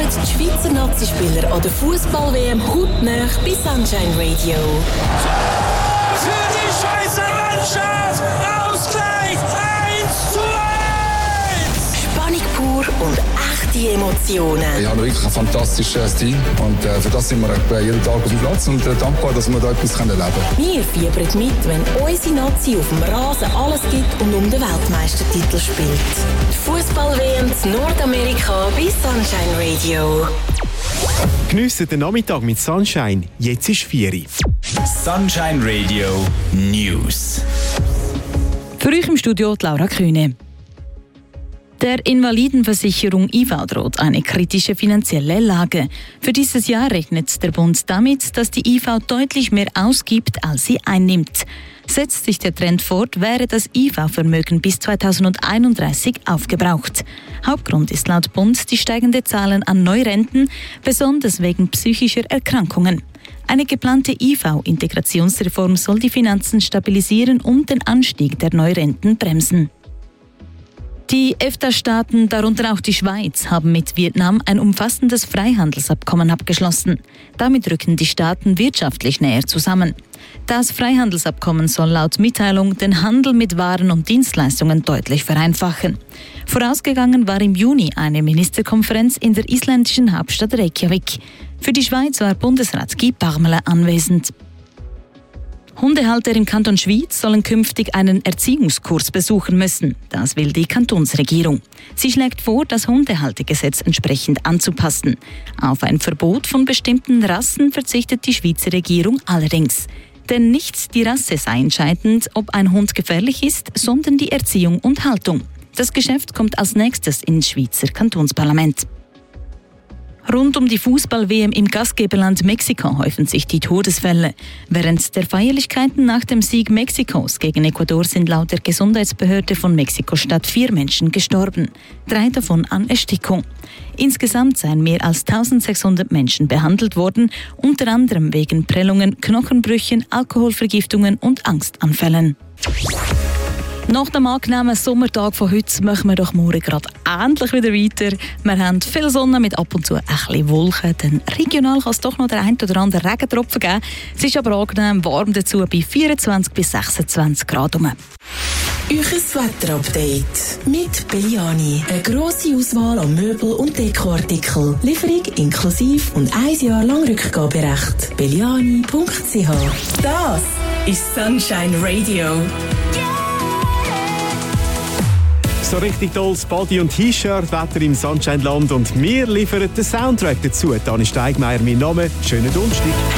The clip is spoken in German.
die Schweizer Nazispieler an der Fußball-WM hautnah bei Sunshine Radio. Für die Schweizer Mannschaft! Ausgleich 1:1! Spannung pur und echte Emotionen. Wir haben wirklich ein fantastisches Team und für das sind wir jeden Tag auf dem Platz und dankbar, dass wir da etwas erleben können. Wir fiebern mit, wenn unsere Nazi auf dem Rasen alles gibt und um den Weltmeistertitel spielt. Die Fußball-WM in Nordamerika bei Sunshine Radio. Geniessen den Nachmittag mit Sunshine. Jetzt ist 4 Uhr. Sunshine Radio News. Für euch im Studio Laura Kühne. Der Invalidenversicherung IV droht eine kritische finanzielle Lage. Für dieses Jahr rechnet der Bund damit, dass die IV deutlich mehr ausgibt, als sie einnimmt. Setzt sich der Trend fort, wäre das IV-Vermögen bis 2031 aufgebraucht. Hauptgrund ist laut Bund die steigenden Zahlen an Neurenten, besonders wegen psychischer Erkrankungen. Eine geplante IV-Integrationsreform soll die Finanzen stabilisieren und den Anstieg der Neurenten bremsen. Die EFTA-Staaten, darunter auch die Schweiz, haben mit Vietnam ein umfassendes Freihandelsabkommen abgeschlossen. Damit rücken die Staaten wirtschaftlich näher zusammen. Das Freihandelsabkommen soll laut Mitteilung den Handel mit Waren und Dienstleistungen deutlich vereinfachen. Vorausgegangen war im Juni eine Ministerkonferenz in der isländischen Hauptstadt Reykjavik. Für die Schweiz war Bundesrat Guy Parmelin anwesend. Hundehalter im Kanton Schwyz sollen künftig einen Erziehungskurs besuchen müssen. Das will die Kantonsregierung. Sie schlägt vor, das Hundehaltergesetz entsprechend anzupassen. Auf ein Verbot von bestimmten Rassen verzichtet die Schweizer Regierung allerdings. Denn nicht die Rasse sei entscheidend, ob ein Hund gefährlich ist, sondern die Erziehung und Haltung. Das Geschäft kommt als nächstes ins Schweizer Kantonsparlament. Rund um die Fußball-WM im Gastgeberland Mexiko häufen sich die Todesfälle. Während der Feierlichkeiten nach dem Sieg Mexikos gegen Ecuador sind laut der Gesundheitsbehörde von Mexiko-Stadt 4 Menschen gestorben, 3 davon an Erstickung. Insgesamt seien mehr als 1600 Menschen behandelt worden, unter anderem wegen Prellungen, Knochenbrüchen, Alkoholvergiftungen und Angstanfällen. Nach dem angenehmen Sommertag von heute machen wir doch morgen gerade endlich wieder weiter. Wir haben viel Sonne mit ab und zu ein bisschen Wolken. Denn regional kann es doch noch der ein oder andere Regentropfen geben. Es ist aber angenehm warm dazu bei 24 bis 26 Grad. Euches Wetterupdate mit Belliani. Eine grosse Auswahl an Möbel- und Dekoartikeln. Lieferung inklusive und 1 Jahr lang Rückgaberecht. Belliani.ch. Das ist Sunshine Radio. So richtig tolles Body- und T-Shirt-Wetter im Sunshine-Land und wir liefern den Soundtrack dazu. Dani Steigmeier, mein Name. Schönen Donnerstag.